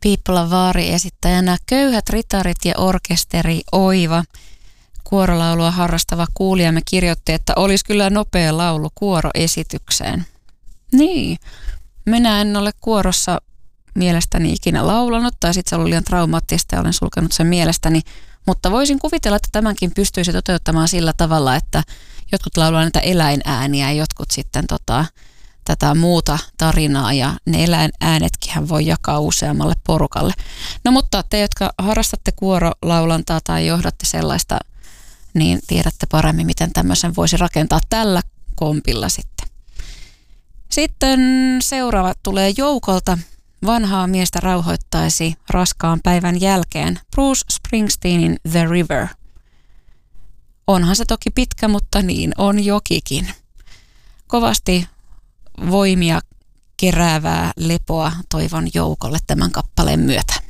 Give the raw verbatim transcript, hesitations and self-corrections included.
Piippolan Vaari esittäjänä Köyhät ritarit ja orkesteri Oiva. Kuorolaulua harrastava kuulijamme kirjoitti, että olisi kyllä nopea laulu kuoroesitykseen. Niin, minä en ole kuorossa mielestäni ikinä laulanut, tai sitten se oli liian traumaattista ja olen sulkenut sen mielestäni, mutta voisin kuvitella, että tämänkin pystyisi toteuttamaan sillä tavalla, että jotkut laulaa näitä eläinääniä ja jotkut sitten tota, tätä muuta tarinaa, ja ne eläinäänetkin voi jakaa useammalle porukalle. No mutta te, jotka harrastatte kuorolaulantaa tai johdatte sellaista, niin tiedätte paremmin, miten tämmöisen voisi rakentaa tällä kompilla sitten. Sitten seuraava tulee Joukolta. Vanhaa miestä rauhoittaisi raskaan päivän jälkeen Bruce Springsteenin The River. Onhan se toki pitkä, mutta niin on jokikin. Kovasti voimia keräävää lepoa toivon Joukolle tämän kappaleen myötä.